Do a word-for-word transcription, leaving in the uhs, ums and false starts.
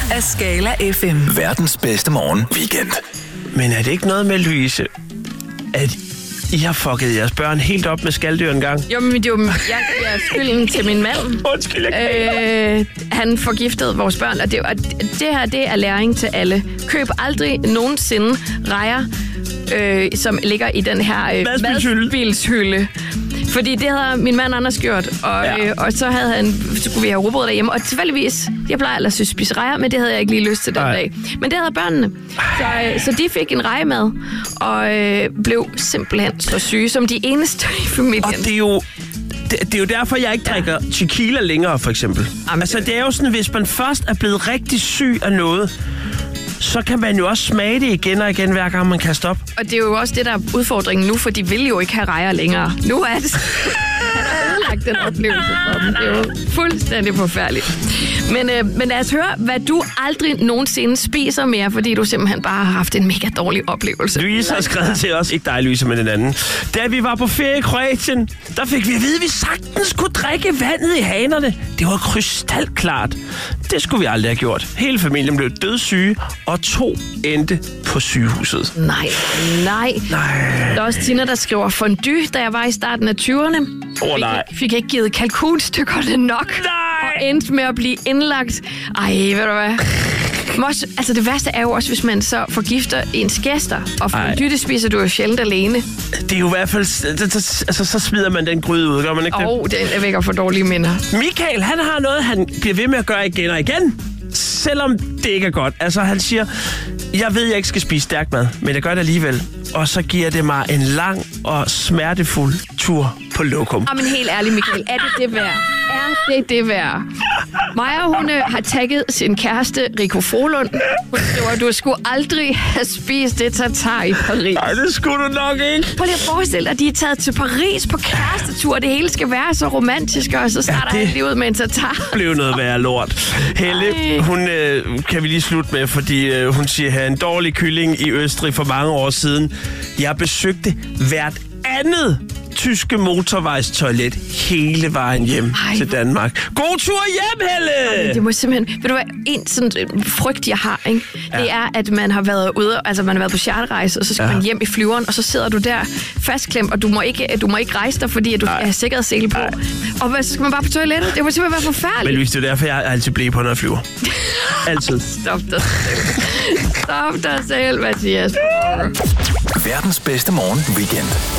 af Skala F M. Verdens bedste morgen weekend. Men er det ikke noget med, Louise, at I har fucket jeres børn helt op med skaldyr en gang? Jo, men det er jo, jeg, jeg er skylden til min mand. Undskyld, jeg øh, Han forgiftede vores børn, og det, og det her, det er læring til alle. Køb aldrig nogensinde rejer, øh, som ligger i den her øh, madspilshylde. Fordi det havde min mand Anders gjort, og, ja. øh, og så, havde han, så kunne vi have rugbrød derhjemme. Og tilfældigvis, jeg plejer ellers at spise rejer, men det havde jeg ikke lige lyst til den Ej. dag. Men det havde børnene. Så, øh, så de fik en rejemad, og øh, blev simpelthen så syge som de eneste i familien. Og det er jo... Det, det er jo derfor, jeg ikke drikker ja. tequila længere, for eksempel. Jamen, altså, det er jo sådan, hvis man først er blevet rigtig syg af noget, så kan man jo også smage det igen og igen, hver gang man kan stoppe. Og det er jo også det, der er udfordringen nu, for de vil jo ikke have rejer længere. Nu er det... Han har ødelagt den oplevelse for dem. Det er jo fuldstændig forfærdeligt. Men, øh, men lad os høre, hvad du aldrig nogensinde spiser mere, fordi du simpelthen bare har haft en mega dårlig oplevelse. Louise har skrevet til os, ikke dig, Louise, men den anden. Da vi var på ferie i Kroatien, der fik vi at vide, at vi sagtens kunne drikke vandet i hanerne. Det var krystalklart. Det skulle vi aldrig have gjort. Hele familien blev dødssyge, og to endte på sygehuset. Nej, nej. Nej. Der er også Tina, der skriver fondue, da jeg var i starten af tyverne. Åh, oh, nej. Fik, fik ikke givet kalkunstykkerne nok. Nej. Og endte med at blive indlagt. Ej, ved du hvad? Også, altså det værste er jo også, hvis man så forgifter ens gæster. Og fondue, det spiser du jo sjældent alene. Det er jo i hvert fald... Altså, så smider man den gryde ud, gør man ikke det? Åh, oh, det vækker for dårlige minder. Michael, han har noget, han bliver ved med at gøre igen og igen. Selvom det ikke er godt. Altså, han siger, jeg ved, jeg ikke skal spise stærk mad, men jeg gør det alligevel. Og så giver det mig en lang og smertefuld tur på lokum. Jamen helt ærligt, Michael, er det det værd? Er det det værd? Maja, hun øh, har tagget sin kæreste, Rico Folund. Hun skriver, du skulle aldrig have spist det tartar i Paris. Nej, det skulle du nok ikke. Prøv lige at forestille dig, at de er taget til Paris på kærestetur. Det hele skal være så romantisk, og så starter ja, det lige ud med en tartar. Det blev noget værre lort. Helle, hun øh, kan vi lige slutte med, fordi øh, hun siger, her en dårlig kylling i Østrig for mange år siden. Jeg besøgte hvert andet tyske motorvejstoilet hele vejen hjem Ej, til Danmark. God tur hjem, Helle! Ej, det må simpelthen... Ved du hvad, en sådan frygt, jeg har, ikke? Ja. Det er, at man har været ude, altså man har været på charterrejse, og så skal ja. man hjem i flyveren, og så sidder du der fastklemt, og du må ikke, du må ikke rejse dig, fordi at du Ej. skal have sikkerhedssele på. Ej. Og så skal man bare på toilettet. Det må simpelthen være forfærdeligt. Men Louise, det er derfor, jeg altid bliver på, når jeg flyver. Altid. Stop dig selv. Stop dig selv, Mathias. Verdens bedste morgen weekend.